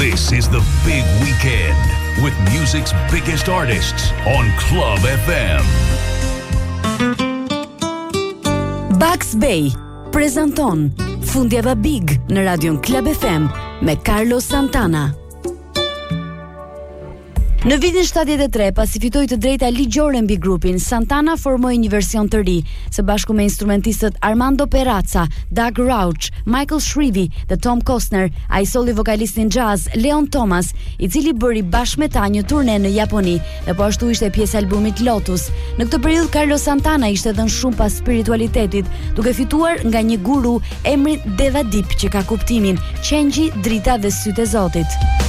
This is the big weekend with music's biggest artists on Club FM. Bugs Bay prezanton Fundjava Big në radion Club FM me Carlos Santana. Në vitin 73, pasi fitoi të drejta ligjore mbi grupin, Santana formoi një version të ri, së bashku me instrumentistët Armando Perazza, Doug Rauch, Michael Shrivi dhe Tom Costner. Ai solli vokalistin jazz Leon Thomas, i cili bëri bashkë me ta një turne në Japoni, dhe po ashtu ishte pjesë e albumit Lotus. Në këtë periudhë Carlos Santana ishte dhënë shumë pas spiritualitetit, duke fituar nga një guru emri Deva Deep, që ka kuptimin qengji, drita dhe sytë e Zotit.